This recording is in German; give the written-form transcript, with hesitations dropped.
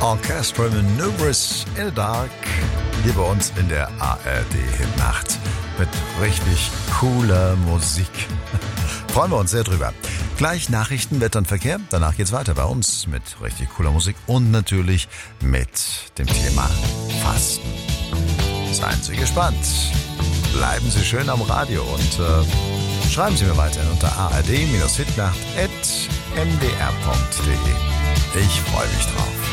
Orchestral Maneuvers in the Dark hier bei uns in der ARD-Hitnacht mit richtig cooler Musik. Freuen wir uns sehr drüber. Gleich Nachrichten, Wetter und Verkehr. Danach geht's weiter bei uns mit richtig cooler Musik und natürlich mit dem Thema Fasten. Seien Sie gespannt. Bleiben Sie schön am Radio und schreiben Sie mir weiterhin unter ard-hitnacht@mdr.de. Ich freue mich drauf.